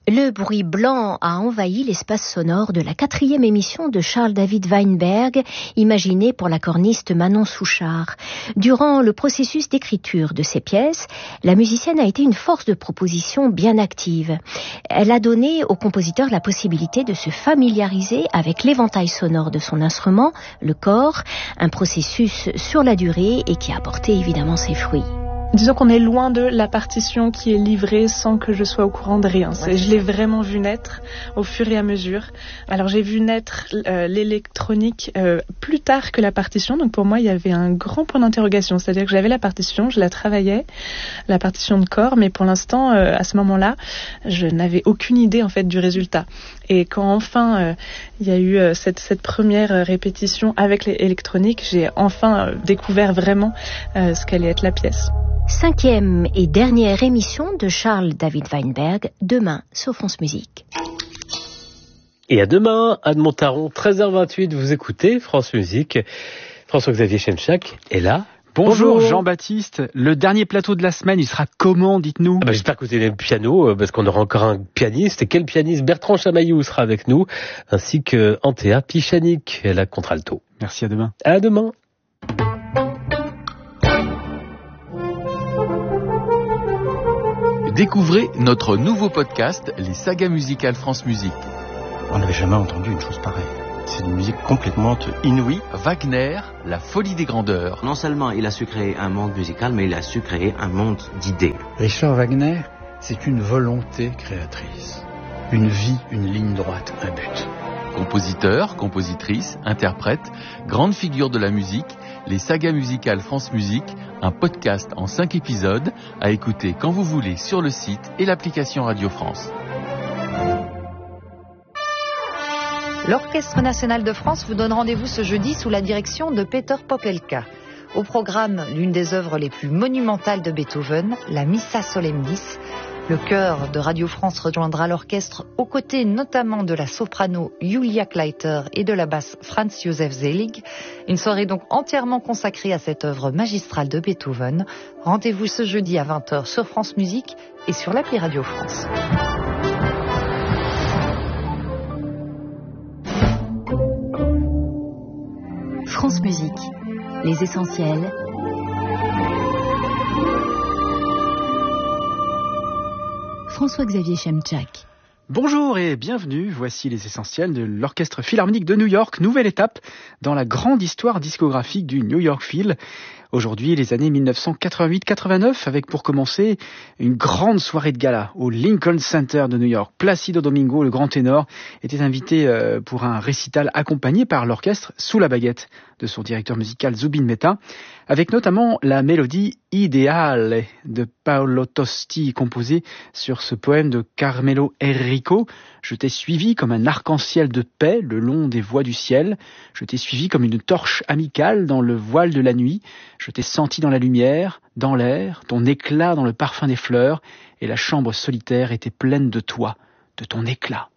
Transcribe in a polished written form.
Le bruit blanc a envahi l'espace sonore de la 4e émission de Charles David Weinberg, imaginée pour la corniste Manon Souchard. Durant le processus d'écriture de ces pièces, la musicienne a été une force de proposition bien active. Elle a donné au compositeur la possibilité de se familiariser avec l'éventail sonore de son instrument, le cor, un processus sur la durée et qui a porté évidemment ses fruits. Disons qu'on est loin de la partition qui est livrée sans que je sois au courant de rien. Je l'ai vraiment vu naître au fur et à mesure. Alors j'ai vu naître l'électronique plus tard que la partition. Donc pour moi, il y avait un grand point d'interrogation. C'est-à-dire que j'avais la partition, je la travaillais, la partition de corps, mais pour l'instant, à ce moment-là, je n'avais aucune idée en fait du résultat. Et quand enfin il y a eu cette première répétition avec l'électronique, j'ai enfin découvert vraiment ce qu'allait être la pièce. 5e et dernière émission de Charles David Weinberg, demain sur France Musique. Et à demain, Anne Montaron, 13h28, vous écoutez France Musique. François-Xavier Chemchak est là. Bonjour Jean-Baptiste, le dernier plateau de la semaine, il sera comment, dites-nous? J'espère que vous avez le piano, parce qu'on aura encore un pianiste. Et quel pianiste? Bertrand Chamaillou sera avec nous, ainsi que Antea Pichanik, la contralto. Merci, à demain. À demain. Découvrez notre nouveau podcast, les sagas musicales France Musique. On n'avait jamais entendu une chose pareille. C'est une musique complètement inouïe. Wagner, la folie des grandeurs. Non seulement il a su créer un monde musical, mais il a su créer un monde d'idées. Richard Wagner, c'est une volonté créatrice. Une vie, une ligne droite, un but. Compositeur, compositrice, interprète, grande figure de la musique, les sagas musicales France Musique, un podcast en 5 épisodes à écouter quand vous voulez sur le site et l'application Radio France. L'Orchestre national de France vous donne rendez-vous ce jeudi sous la direction de Peter Popelka. Au programme, l'une des œuvres les plus monumentales de Beethoven, la Missa Solemnis. Le chœur de Radio France rejoindra l'orchestre aux côtés notamment de la soprano Julia Kleiter et de la basse Franz Josef Selig. Une soirée donc entièrement consacrée à cette œuvre magistrale de Beethoven. Rendez-vous ce jeudi à 20h sur France Musique et sur l'appli Radio France. France Musique, les essentiels. François-Xavier Chemchak. Bonjour et bienvenue, voici les essentiels de l'Orchestre Philharmonique de New York, nouvelle étape dans la grande histoire discographique du New York Phil. Aujourd'hui, les années 1988-89, avec pour commencer une grande soirée de gala au Lincoln Center de New York. Placido Domingo, le grand ténor, était invité pour un récital accompagné par l'orchestre sous la baguette de son directeur musical Zubin Mehta, avec notamment la mélodie Ideale de Paolo Tosti, composée sur ce poème de Carmelo Enrico. Je t'ai suivi comme un arc-en-ciel de paix le long des voies du ciel. Je t'ai suivi comme une torche amicale dans le voile de la nuit. Je t'ai senti dans la lumière, dans l'air, ton éclat dans le parfum des fleurs, et la chambre solitaire était pleine de toi, de ton éclat.